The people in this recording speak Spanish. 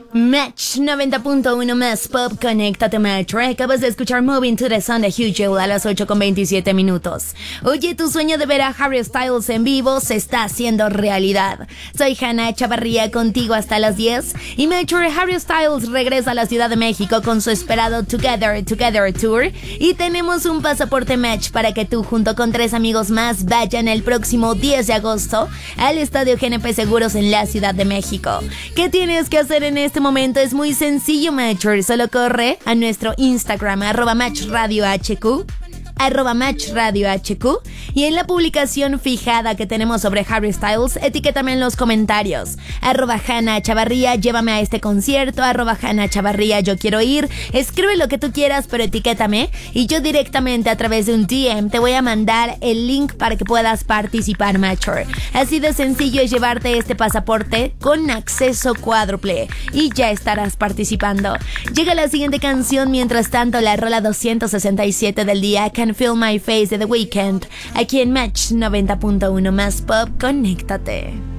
Match 90.1 más pop, conéctate Match. Acabas de escuchar Moving to the Sun de Hugh Jail a las 8:27 minutos. Oye, tu sueño de ver a Harry Styles en vivo se está haciendo realidad. Soy Hannah Chavarría contigo hasta las 10 y Match. Harry Styles regresa a la Ciudad de México con su esperado Together Tour y tenemos un pasaporte Match para que tú junto con 3 amigos más vayan el próximo 10 de agosto al Estadio GNP Seguros en la Ciudad de México. ¿Qué tienes que hacer en este momento? Es muy sencillo, Matcher. Solo corre a nuestro Instagram, @MatchRadioHQ, @MatchRadioHQ, y en la publicación fijada que tenemos sobre Harry Styles, etiquétame en los comentarios, @Hannah Chavarría, llévame a este concierto, @Hannah Chavarría, yo quiero ir. Escribe lo que tú quieras, pero etiquétame y yo directamente a través de un DM te voy a mandar el link para que puedas participar, Matcher. Así de sencillo es llevarte este pasaporte con acceso cuádruple y ya estarás participando. Llega la siguiente canción, mientras tanto la rola 267 del día, Can Feel My Face de The Weeknd, aquí en Match 90.1 más pop, conéctate.